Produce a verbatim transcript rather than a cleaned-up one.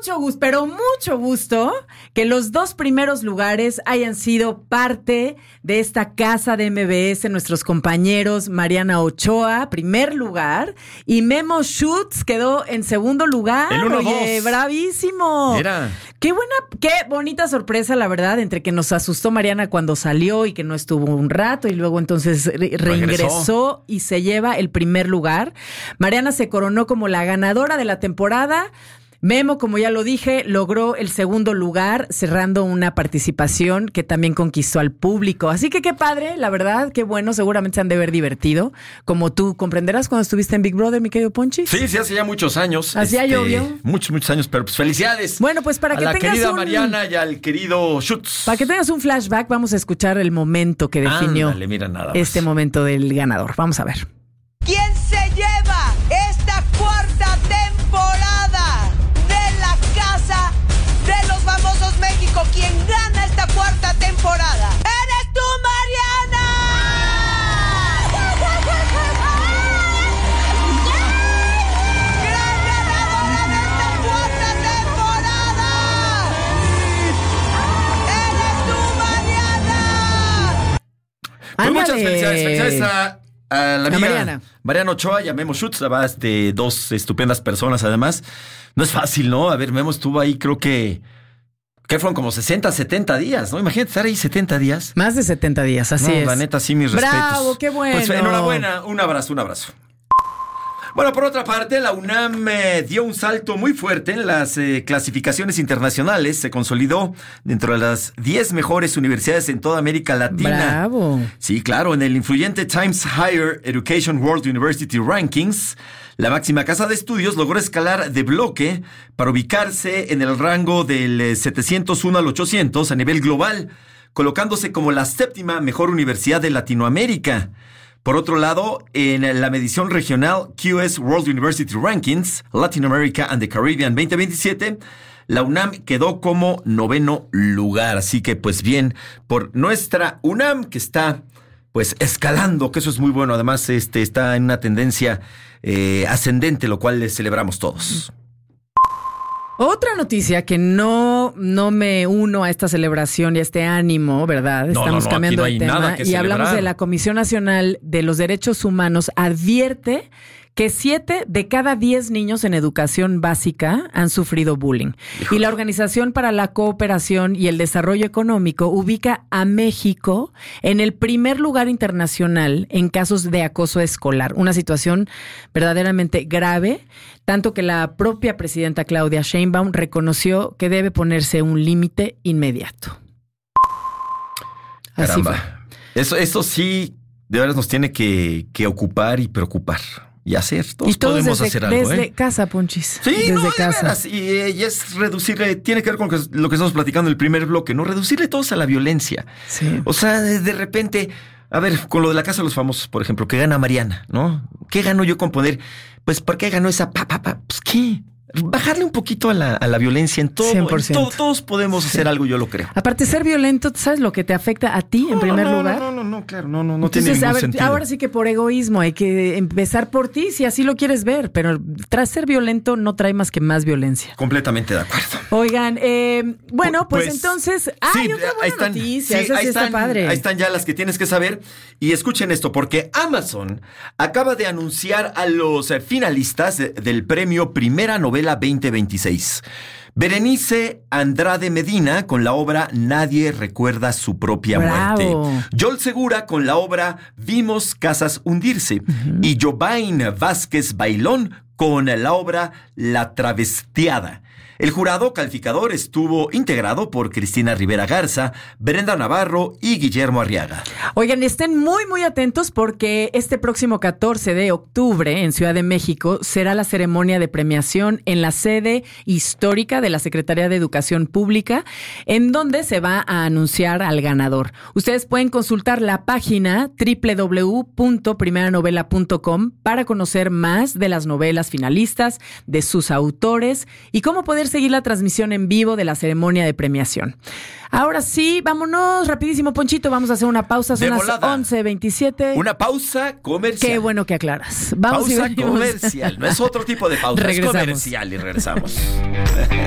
mucho gusto, pero mucho gusto que los dos primeros lugares hayan sido parte de esta casa de M B S, nuestros compañeros Mariana Ochoa, primer lugar, y Memo Schutz quedó en segundo lugar. El uno, Oye, dos. bravísimo. Mira. Qué buena, qué bonita sorpresa, la verdad, entre que nos asustó Mariana cuando salió y que no estuvo un rato y luego entonces re- reingresó Regresó. y se lleva el primer lugar. Mariana se coronó como la ganadora de la temporada. Memo, como ya lo dije, logró el segundo lugar, cerrando una participación que también conquistó al público. Así que qué padre, la verdad, qué bueno, seguramente se han de ver divertido. Como tú comprenderás cuando estuviste en Big Brother, mi querido Ponchi. Sí, sí, hace ya muchos años. Hacía llovió. Muchos, muchos años, pero pues felicidades. Bueno, pues para a que la tengas querida un... Mariana y al querido Schutz. Para que tengas un flashback, vamos a escuchar el momento que definió Ándale, mira nada más. este momento del ganador. Vamos a ver. ¿Quién se lleva esta cuarta temporada de la Casa de los Famosos México? ¿Quién gana esta cuarta temporada? ¡Eres tú, Mariana! ¡Gran ganadora de esta cuarta temporada! ¡Eres tú, Mariana! Pues muchas Ándale. felicidades. Felicidades a, a la amiga Mariana. Mariana Ochoa y a Memo Schutz, además de dos estupendas personas, además. No es fácil, ¿no? A ver, Memo estuvo ahí, creo que... Que fueron como sesenta, setenta días, ¿no? Imagínate estar ahí setenta días. Más de setenta días, así no, es. la neta, sí, mis respetos. Bravo, qué bueno. Pues enhorabuena, un abrazo, un abrazo. Bueno, por otra parte, la UNAM eh, dio un salto muy fuerte en las eh, clasificaciones internacionales. Se consolidó dentro de las diez mejores universidades en toda América Latina. Bravo. Sí, claro, en el influyente Times Higher Education World University Rankings, la máxima casa de estudios logró escalar de bloque para ubicarse en el rango del eh, setecientos uno al ochocientos a nivel global, colocándose como la séptima mejor universidad de Latinoamérica. Por otro lado, en la medición regional Q S World University Rankings, Latin America and the Caribbean veinte veintisiete, la UNAM quedó como noveno lugar. Así que, pues bien, por nuestra UNAM, que está pues escalando, que eso es muy bueno. Además, este está en una tendencia eh, ascendente, lo cual le celebramos todos. Otra noticia que no, no me uno a esta celebración y a este ánimo, ¿verdad? No, Estamos no, no, cambiando aquí no de hay tema nada que y hablamos celebrar. de la Comisión Nacional de los Derechos Humanos advierte que siete de cada diez niños en educación básica han sufrido bullying. Híjole. Y la Organización para la Cooperación y el Desarrollo Económico ubica a México en el primer lugar internacional en casos de acoso escolar. Una situación verdaderamente grave, tanto que la propia presidenta Claudia Sheinbaum reconoció que debe ponerse un límite inmediato. Así fue. Caramba. Eso, eso sí, de verdad nos tiene que, que ocupar y preocupar. Y hacer, todos, y todos podemos desde, hacer algo, desde ¿eh? casa, Ponchis. Sí, desde no, de casa. veras. Y, eh, y es reducirle, tiene que ver con lo que, lo que estamos platicando en el primer bloque, ¿no? Reducirle todos a la violencia. Sí. O sea, de, de repente, a ver, con lo de la Casa de los Famosos, por ejemplo, que gana Mariana, ¿no? ¿Qué ganó yo con poner? Pues, ¿por qué ganó esa pa, pa, pa? Pues, ¿qué? Bajarle un poquito a la, a la violencia en todo. cien por En ciento. todo todos podemos Sí. hacer algo, yo lo creo. Aparte, ser violento, ¿sabes lo que te afecta a ti en No, primer no, lugar? No, no, no, no, claro, no, no, no tiene Entonces, ningún a ver, sentido. ahora sí que por egoísmo hay que empezar por ti si así lo quieres ver, pero tras ser violento no trae más que más violencia. Completamente de acuerdo. Oigan, eh, bueno, pues, Pues, entonces, hay sí, otra buena ahí están, noticia, sí, esa sí ahí está están, padre. Ahí están ya las que tienes que saber. Y escuchen esto, porque Amazon acaba de anunciar a los eh, finalistas de- del premio Primera Novela veinte veintiséis. Berenice Andrade Medina con la obra Nadie recuerda su propia Bravo. muerte. Joel Segura con la obra Vimos casas hundirse. Uh-huh. Y Jovain Vázquez Bailón con la obra La travestiada. El jurado calificador estuvo integrado por Cristina Rivera Garza, Brenda Navarro y Guillermo Arriaga. Oigan, estén muy, muy atentos porque este próximo catorce de octubre en Ciudad de México será la ceremonia de premiación en la sede histórica de la Secretaría de Educación Pública, en donde se va a anunciar al ganador. Ustedes pueden consultar la página doble u doble u doble u punto primera novela punto com para conocer más de las novelas finalistas, de sus autores y cómo poder seguir la transmisión en vivo de la ceremonia de premiación. Ahora sí, vámonos rapidísimo, Ponchito, vamos a hacer una pausa, son De las volada. once veintisiete. Una pausa comercial. Qué bueno que aclaras. Vamos y pausa venimos. comercial, no es otro tipo de pausa, Regresamos. es comercial y regresamos.